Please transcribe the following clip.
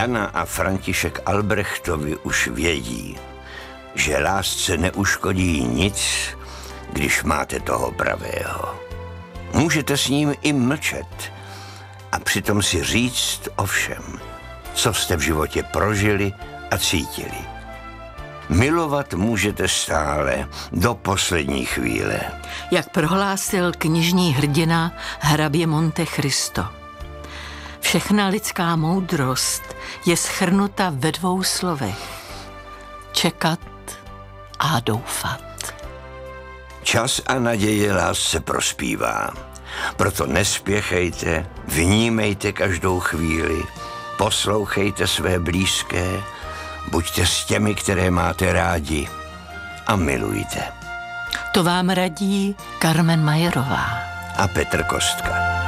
Jana a František Albrechtovi už vědí, že lásce neuškodí nic, když máte toho pravého. Můžete s ním i mlčet a přitom si říct o všem, co jste v životě prožili a cítili. Milovat můžete stále do poslední chvíle. Jak prohlásil knižní hrdina hrabě Monte Cristo. Všechna lidská moudrost je shrnuta ve 2 slovech. Čekat a doufat. Čas a naděje lásce prospívá. Proto nespěchejte, vnímejte každou chvíli, poslouchejte své blízké, buďte s těmi, které máte rádi a milujte. To vám radí Carmen Majerová a Petr Kostka.